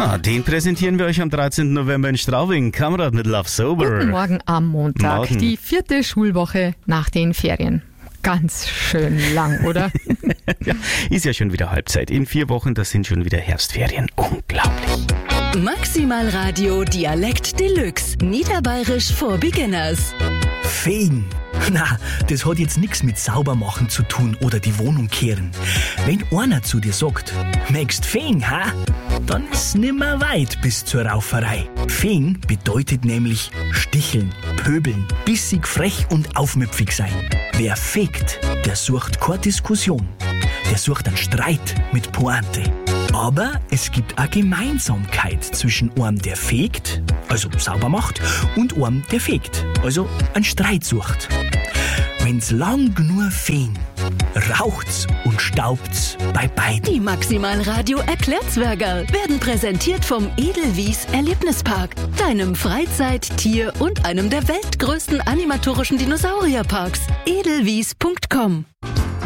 Na, den präsentieren wir euch am 13. November in Straubing. Kamerad mit Love Sober. Guten Morgen am Montag, Morgen. Die 4. Schulwoche nach den Ferien. Ganz schön lang, oder? Ja, ist ja schon wieder Halbzeit. In 4 Wochen, das sind schon wieder Herbstferien. Unglaublich. Maximal Radio Dialekt Deluxe. Niederbayerisch for Beginners. Fegen. Na, das hat jetzt nichts mit Saubermachen zu tun oder die Wohnung kehren. Wenn einer zu dir sagt, möchtest fegen, ha? Dann ist nimmer weit bis zur Rauferei. Fegen bedeutet nämlich sticheln, pöbeln, bissig, frech und aufmüpfig sein. Wer fegt, der sucht keine Diskussion. Der sucht einen Streit mit Pointe. Aber es gibt eine Gemeinsamkeit zwischen einem, der fegt, also sauber macht, und einem, der fegt, also einen Streit sucht. Wenn's lang genug fegen, raucht's und staubt's bei beiden. Die Maximal Radio Erklärtswerger werden präsentiert vom Edelwies Erlebnispark, deinem Freizeit-, Tier- und einem der weltgrößten animatorischen Dinosaurierparks. Edelwies.com